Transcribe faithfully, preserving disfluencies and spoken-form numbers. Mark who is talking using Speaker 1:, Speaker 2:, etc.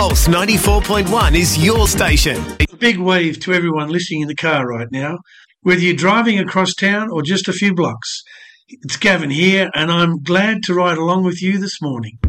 Speaker 1: Pulse ninety-four point one is your station.
Speaker 2: A big wave to everyone listening in the car right now, whether you're driving across town or just a few blocks. It's Gavin here, and I'm glad to ride along with you this morning.